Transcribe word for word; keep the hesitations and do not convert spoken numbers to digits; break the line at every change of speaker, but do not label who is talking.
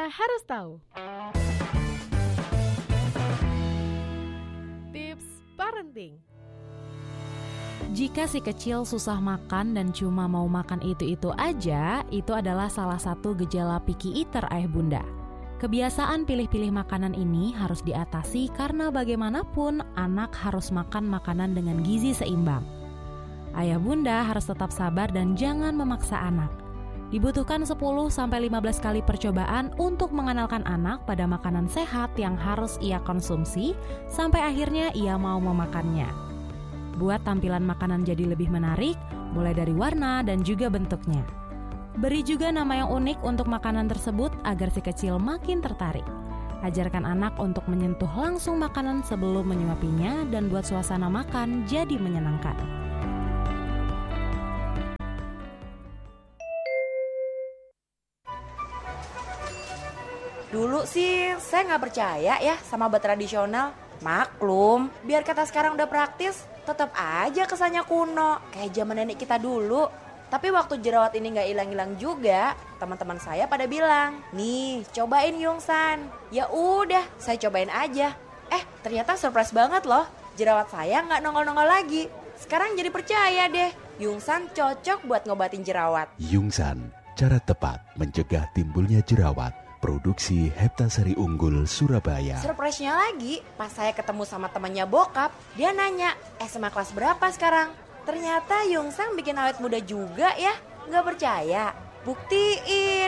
harus tahu. Tips parenting.
Jika si kecil susah makan dan cuma mau makan itu-itu aja, itu adalah salah satu gejala picky eater ayah bunda. Kebiasaan pilih-pilih makanan ini harus diatasi karena bagaimanapun anak harus makan makanan dengan gizi seimbang. Ayah bunda harus tetap sabar dan jangan memaksa anak. Dibutuhkan sepuluh sampai lima belas kali percobaan untuk mengenalkan anak pada makanan sehat yang harus ia konsumsi sampai akhirnya ia mau memakannya. Buat tampilan makanan jadi lebih menarik, mulai dari warna dan juga bentuknya. Beri juga nama yang unik untuk makanan tersebut agar si kecil makin tertarik. Ajarkan anak untuk menyentuh langsung makanan sebelum menyuapinya dan buat suasana makan jadi menyenangkan.
Dulu sih saya nggak percaya ya sama obat tradisional. Maklum, biar kata sekarang udah praktis, tetap aja kesannya kuno, kayak zaman nenek kita dulu. Tapi waktu jerawat ini gak hilang-hilang juga, teman-teman saya pada bilang, nih cobain Yungsan. Ya udah, saya cobain aja. Eh ternyata surprise banget loh, jerawat saya gak nongol-nongol lagi. Sekarang jadi percaya deh, Yungsan cocok buat ngobatin jerawat.
Yungsan, cara tepat mencegah timbulnya jerawat. Produksi Heptasari Unggul Surabaya.
Surprise-nya lagi, pas saya ketemu sama temannya bokap, dia nanya, S M A kelas berapa sekarang? Ternyata Yungsan bikin awet muda juga ya, gak percaya? Buktiin.